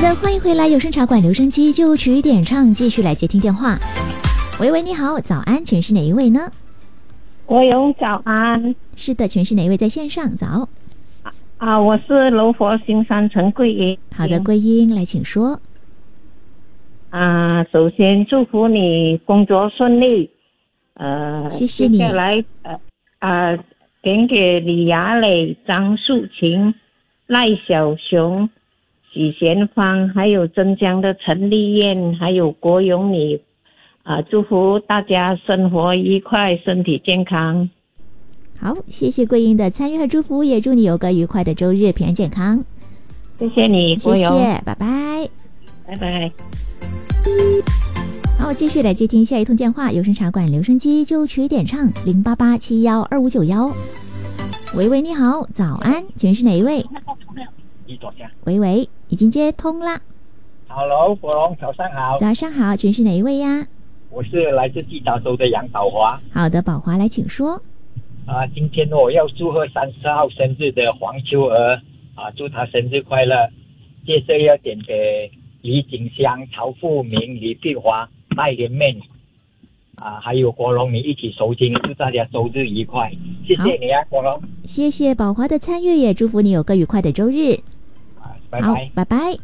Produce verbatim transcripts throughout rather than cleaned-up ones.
的，欢迎回来，有声茶馆留声机就曲点唱，继续来接听电话。喂喂，你好，早安，请问是哪一位呢？ 国勇早安。 是的，请问是哪一位在线上？早。 啊，我是柔佛新山陈桂英。 好的，桂英来，请说。 啊，首先祝福你工作顺利。呃， 谢谢你。 接下来，呃啊，点给李雅蕾、张素琴、赖小雄、许贤芳，还有镇江的陈丽燕，还有国勇你。啊，祝福大家生活愉快，身体健康。 好，谢谢桂英的参与和祝福，也祝你有个愉快的周日，平安健康。 谢谢你， 谢谢，拜拜， 拜拜。 好，继续来接听下一通电话，有声茶馆留声机就曲点唱零八八七幺二五九幺。喂喂，你好，早安，请问是哪一位？喂喂，已经接通啦。 Hello， 国荣，早上好。 早上好，请问是哪一位呀？ 我是来自吉打州的杨宝华。 好的，宝华来，请说。 啊，今天我要祝贺三十号生日的黄秋儿啊，祝她生日快乐。接着要点给李景香、曹富明、李碧华、戴连妹啊，还有国荣，你一起收听，祝大家周日愉快。谢谢你啊，国荣。 谢谢宝华的参与，也祝福你有个愉快的周日。 啊，拜拜。 好，拜拜。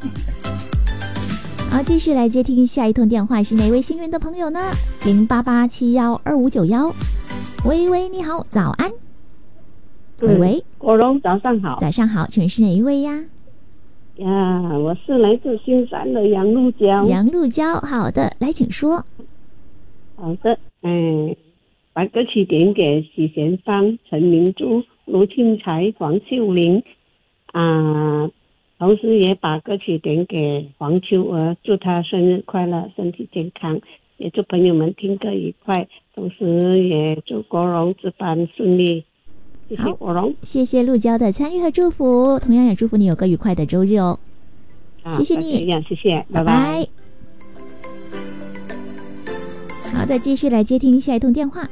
好，继续来接听下一通电话，是哪位幸运的朋友呢？零八八七幺二五九幺。喂喂，你好，早安。喂喂， 国荣，早上好。 早上好，请问是哪一位呀？ 呀，我是来自新山的杨露娇。 杨露娇，好的，来，请说。 好的，嗯，把歌曲点给许贤芳、陈明珠、卢庆才、黄秀玲啊。同时也把歌曲点给黄秋儿，祝她生日快乐，身体健康，也祝朋友们听歌愉快，同时也祝国荣值班顺利。谢谢国荣， 谢谢陆娇的参与和祝福，同样也祝福你有个愉快的周日哦。谢谢你， 谢谢， 拜拜。好的，继续来接听下一通电话。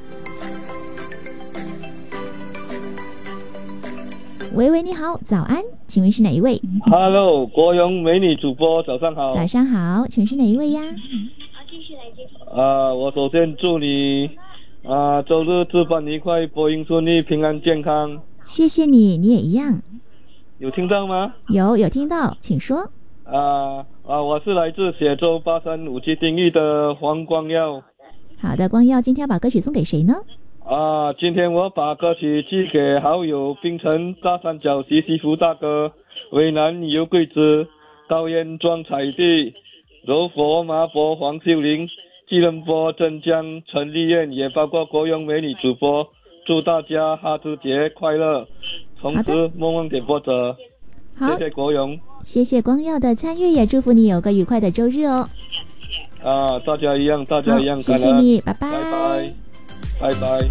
喂喂，你好，早安，请问是哪一位 ？Hello， 国荣美女主播，早上好。 早上好，请问是哪一位呀？ 好，继续来接听。 啊，我首先祝你啊周日值班愉快，播音顺利，平安健康。 谢谢你，你也一样。 有听到吗？ 有有听到，请说。 啊啊，我是来自雪州八三五七丁玉的黄光耀。 好的，光耀，今天要把歌曲送给谁呢？ 啊，今天我把歌曲寄给好友槟城大三角徐西福大哥、渭南尤桂枝、高烟庄彩地、柔佛麻婆黄秀玲、吉隆坡镇江陈丽燕，也包括国用美女主播，祝大家哈子节快乐。同时梦梦点播者，谢谢国勇， 谢谢光耀的参与，也祝福你有个愉快的周日哦。 啊，大家一样，大家一样， 谢谢你，拜拜， 拜拜。拜拜。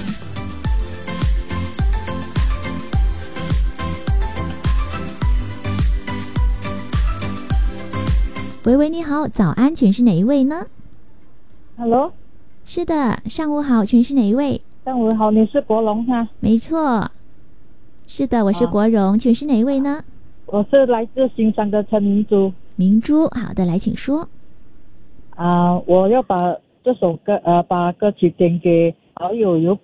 喂喂，你好，早安，请是哪一位呢 ？Hello， 是的，上午好，请是哪一位？ 上午好，你是国荣哈？ 没错，是的，我是国荣，请是哪一位呢？ 我是来自新山的陈明珠。 明珠，好的，来，请说。 啊，我要把这首歌呃，把歌曲点给好友有